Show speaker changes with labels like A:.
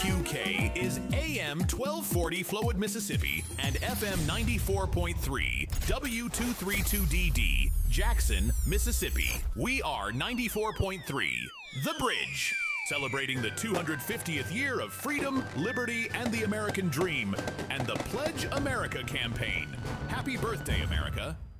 A: QK is AM 1240 Flowood, Mississippi, and FM 94.3 W232DD Jackson, Mississippi. We are 94.3 The Bridge, celebrating the 250th year of freedom, liberty, and the American dream, and the Pledge America campaign. Happy birthday, America.